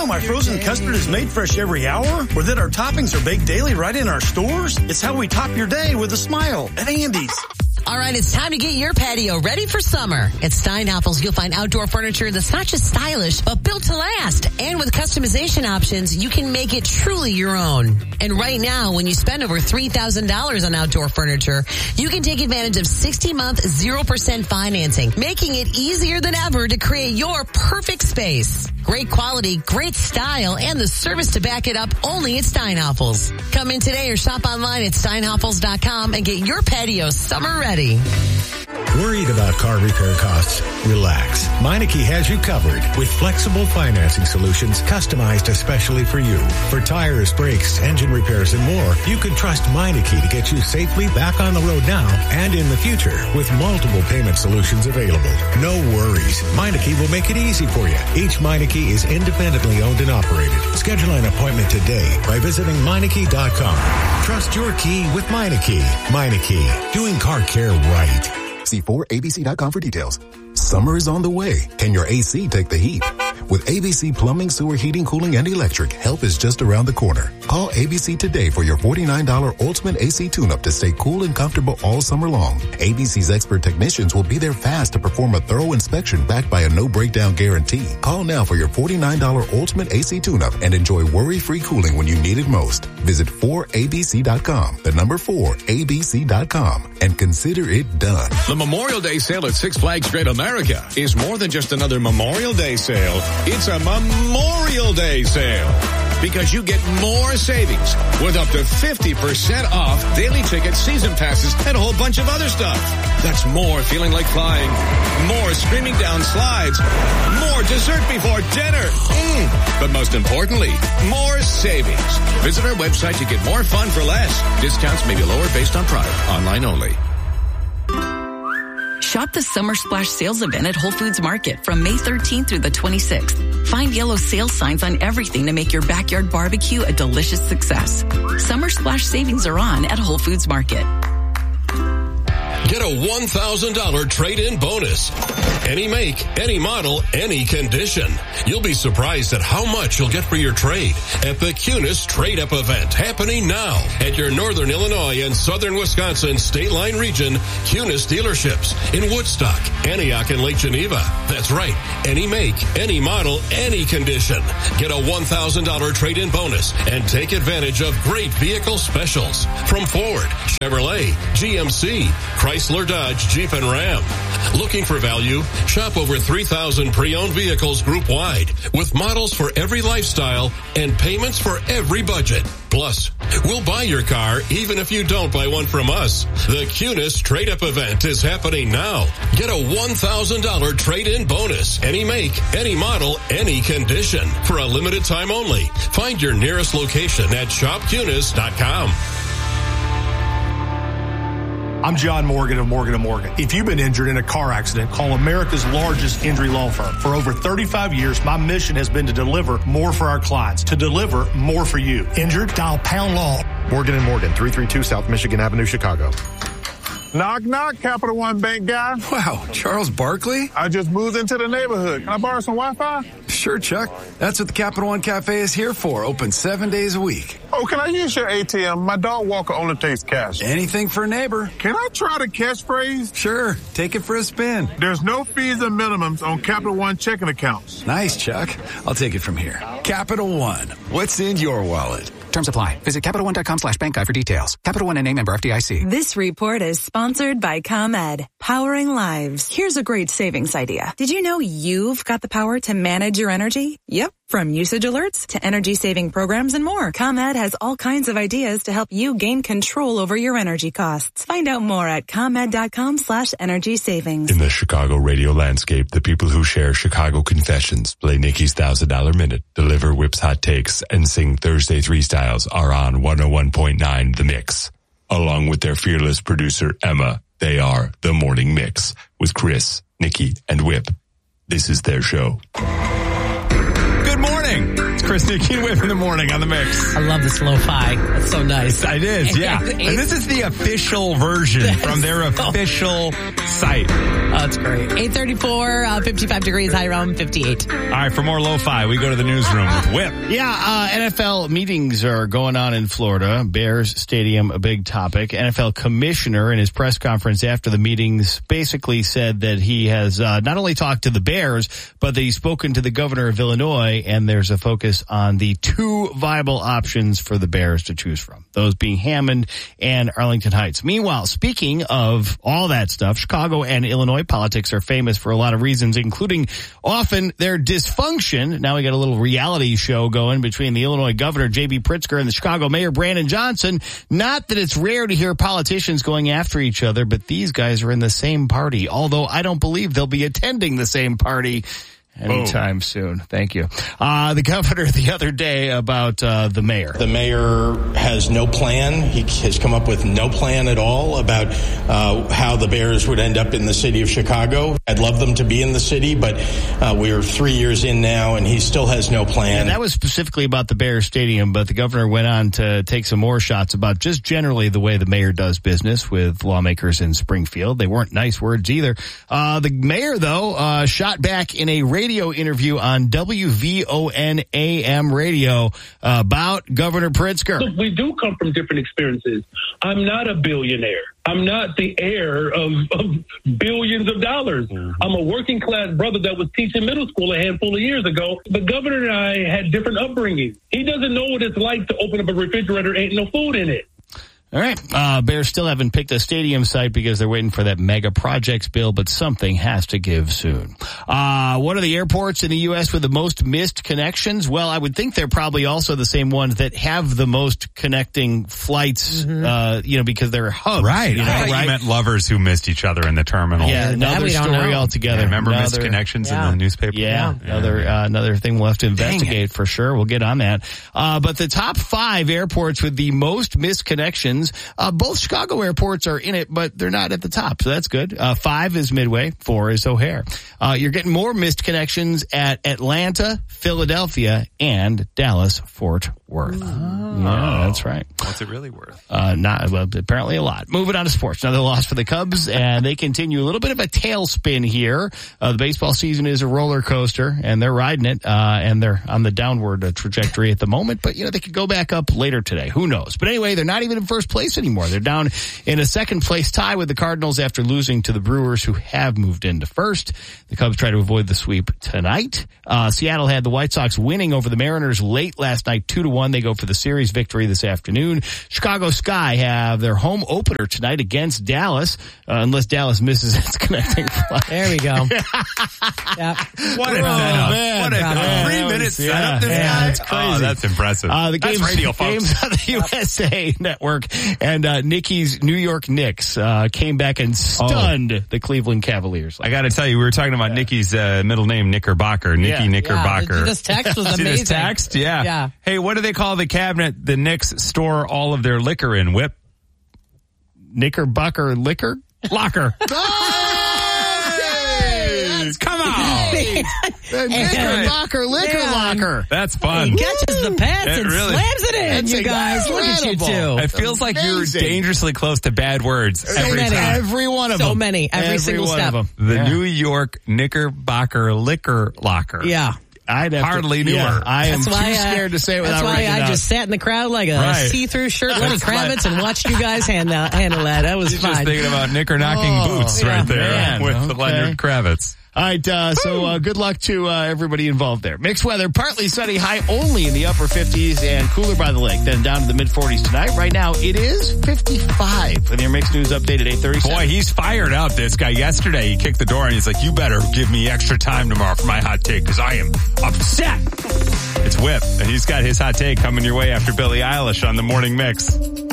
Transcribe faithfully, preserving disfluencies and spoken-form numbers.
my frozen custard is made fresh every hour? Or that our toppings are baked daily right in our stores? It's how we top your day with a smile at Andy's. All right, it's time to get your patio ready for summer. At Steinhafels, you'll find outdoor furniture that's not just stylish, but built to last. And with customization options, you can make it truly your own. And right now, when you spend over three thousand dollars on outdoor furniture, you can take advantage of sixty-month, zero percent financing, making it easier than ever to create your perfect space. Great quality, great style, and the service to back it up only at Steinhafels. Come in today or shop online at steinhafels dot com and get your patio summer ready. Worried about car repair costs? Relax. Meineke has you covered with flexible financing solutions customized especially for you. For tires, brakes, engine repairs, and more, you can trust Meineke to get you safely back on the road now and in the future with multiple payment solutions available. No worries. Meineke will make it easy for you. Each Meineke is independently owned and operated. Schedule an appointment today by visiting Meineke dot com. Trust your key with Meineke. Meineke, doing car care right. See four A B C dot com for details. Summer is on the way. Can your A C take the heat? With A B C Plumbing, Sewer, Heating, Cooling, and Electric, help is just around the corner. Call A B C today for your forty-nine dollars Ultimate A C Tune-Up to stay cool and comfortable all summer long. A B C's expert technicians will be there fast to perform a thorough inspection backed by a no-breakdown guarantee. Call now for your forty-nine dollars Ultimate A C Tune-Up and enjoy worry-free cooling when you need it most. Visit four A B C dot com, the number four A B C dot com, and consider it done. The Memorial Day sale at Six Flags Great America is more than just another Memorial Day sale. It's a Memorial Day sale because you get more savings with up to fifty percent off daily tickets, season passes, and a whole bunch of other stuff. That's more feeling like flying, more screaming down slides, more dessert before dinner. Mm. But most importantly, more savings. Visit our website to get more fun for less. Discounts may be lower based on product. Online only. Shop the Summer Splash sales event at Whole Foods Market from May thirteenth through the twenty-sixth. Find yellow sales signs on everything to make your backyard barbecue a delicious success. Summer Splash savings are on at Whole Foods Market. Get a one thousand dollars trade-in bonus. Any make, any model, any condition. You'll be surprised at how much you'll get for your trade at the Cunis Trade-Up event happening now at your Northern Illinois and Southern Wisconsin State Line region Cunis dealerships in Woodstock, Antioch, and Lake Geneva. That's right. Any make, any model, any condition. Get a one thousand dollars trade-in bonus and take advantage of great vehicle specials from Ford, Chevrolet, G M C, Chrysler, Dodge, Jeep, and Ram. Looking for value? Shop over three thousand pre-owned vehicles group-wide with models for every lifestyle and payments for every budget. Plus, we'll buy your car even if you don't buy one from us. The Cunis Trade-Up event is happening now. Get a one thousand dollars trade-in bonus. Any make, any model, any condition. For a limited time only. Find your nearest location at shop cunis dot com. I'm John Morgan of Morgan and Morgan. If you've been injured in a car accident, call America's largest injury law firm. For over thirty-five years, my mission has been to deliver more for our clients, to deliver more for you. Injured? Dial pound law. Morgan and Morgan, three thirty-two South Michigan Avenue, Chicago. Knock, knock, Capital One Bank guy. Wow, Charles Barkley? I just moved into the neighborhood. Can I borrow some Wi-Fi? Sure, Chuck. That's what the Capital One Cafe is here for. Open seven days a week. Oh, can I use your A T M? My dog walker only takes cash. Anything for a neighbor. Can I try the catchphrase? Sure. Take it for a spin. There's no fees and minimums on Capital One checking accounts. Nice, Chuck. I'll take it from here. Capital One. What's in your wallet? Terms apply. Visit Capital One dot com slash bank guide for details. Capital One and A member F D I C. This report is sponsored by ComEd, powering lives. Here's a great savings idea. Did you know you've got the power to manage your energy? Yep. From usage alerts to energy saving programs and more, ComEd has all kinds of ideas to help you gain control over your energy costs. Find out more at ComEd dot com slash energy savings. In the Chicago radio landscape, the people who share Chicago confessions, play Nikki's one thousand dollars Minute, deliver Whip's hot takes, and sing Thursday Three Styles are on one oh one point nine The Mix. Along with their fearless producer, Emma, they are The Morning Mix with Chris, Nikki, and Whip. This is their show. Good morning. It's Chris, Nikki, and Whip in the morning on the Mix. I love this lo-fi. That's so nice. It is, yeah. And this is the official version from their official site. Oh, that's great. eight thirty-four, uh, fifty-five degrees, high around fifty-eight. All right, for more lo-fi, we go to the newsroom with Whip. Yeah, uh, N F L meetings are going on in Florida. Bears Stadium, a big topic. N F L commissioner in his press conference after the meetings basically said that he has uh, not only talked to the Bears, but that he's spoken to the governor of Illinois, and there's a focus on the two viable options for the Bears to choose from, those being Hammond and Arlington Heights. Meanwhile, speaking of all that stuff, Chicago and Illinois politics are famous for a lot of reasons, including often their dysfunction. Now we got a little reality show going between the Illinois governor, J B Pritzker, and the Chicago mayor, Brandon Johnson. Not that it's rare to hear politicians going after each other, but these guys are in the same party, although I don't believe they'll be attending the same party anytime oh. soon. Thank you. Uh, the governor the other day about uh, the mayor. The mayor has no plan. He has come up with no plan at all about uh, how the Bears would end up in the city of Chicago. I'd love them to be in the city, but uh, we're three years in now, and he still has no plan. And that was specifically about the Bears Stadium, but the governor went on to take some more shots about just generally the way the mayor does business with lawmakers in Springfield. They weren't nice words either. Uh, the mayor, though, uh, shot back in a radio radio interview on W V O N A M radio uh, about Governor Pritzker. Look, we do come from different experiences. I'm not a billionaire. I'm not the heir of, of billions of dollars. Mm-hmm. I'm a working class brother that was teaching middle school a handful of years ago. The governor and I had different upbringings. He doesn't know what it's like to open up a refrigerator, ain't no food in it. All right. Uh, Bears still haven't picked a stadium site because they're waiting for that mega projects bill, but something has to give soon. Uh, what are the airports in the U S with the most missed connections? Well, I would think they're probably also the same ones that have the most connecting flights, mm-hmm. uh, you know, because they're hubs. Right. You know, I thought right? you meant lovers who missed each other in the terminal. Yeah, another story altogether. Yeah, remember another, missed connections yeah. in the newspaper? Yeah, yeah. Another, uh, another thing we'll have to investigate for sure. We'll get on that. Uh, but the top five airports with the most missed connections, uh, both Chicago airports are in it, but they're not at the top, so that's good. Uh, five is Midway, four is O'Hare. Uh, you're getting more missed connections at Atlanta, Philadelphia, and Dallas-Fort Worth. Oh. Yeah, that's right. What's it really worth? Uh, not, well, apparently a lot. Moving on to sports. Another loss for the Cubs, and they continue a little bit of a tailspin here. Uh, the baseball season is a roller coaster, and they're riding it, uh, and they're on the downward uh, trajectory at the moment, but, you know, they could go back up later today. Who knows? But anyway, they're not even in first place anymore. They're down in a second place tie with the Cardinals after losing to the Brewers, who have moved into first. The Cubs try to avoid the sweep tonight. Uh, Seattle had the White Sox winning over the Mariners late last night, two to one. They go for the series victory this afternoon. Chicago Sky have their home opener tonight against Dallas, uh, unless Dallas misses its connecting flight. There we go. Yep. What a oh, setup. Man. What a Man. three-minute setup. Yeah, this yeah, guy. that's crazy. Oh, that's impressive. Uh, the that's games, radio, folks. games on the U S A Network, and uh, Nikki's New York Knicks uh, came back and stunned oh. the Cleveland Cavaliers. I got to tell you, we were talking about yeah. Nikki's uh, middle name, Knickerbocker. Nikki yeah. Knickerbocker. Yeah, this text was amazing. See this text? Yeah. yeah. Hey, what do they call the cabinet the Knicks store all of their liquor in, Whip? Knickerbocker liquor? Locker. Come on. The Knickerbocker liquor Man. locker. That's fun. He catches the pass It and really- slams it in, That's you guys. Look at you incredible. two. It feels like you're Amazing. dangerously close to bad words So every many. time. Every one of So them. many. Every single one step. of them. The Yeah. New York Knickerbocker liquor locker. Yeah. I'd have Hardly to, knew yeah, her. I am That's too why, uh, scared to say it without That's why writing it I out. just sat in the crowd like a Right. see-through shirt, Lenny Kravitz, and watched you guys hand, uh, handle that. That was He's fine. just thinking about knicker-knocking Oh, boots yeah. right there Man, with okay. Leonard Kravitz. All right, uh, so uh, good luck to uh, everybody involved there. Mixed weather, partly sunny, high only in the upper fifties and cooler by the lake. Then down to the mid-forties tonight. Right now, it is fifty-five. With your Mixed News update at eight thirty-seven. Boy, he's fired up, this guy. Yesterday, he kicked the door and he's like, you better give me extra time tomorrow for my hot take because I am upset. It's Whip, and he's got his hot take coming your way after Billie Eilish on the Morning Mix.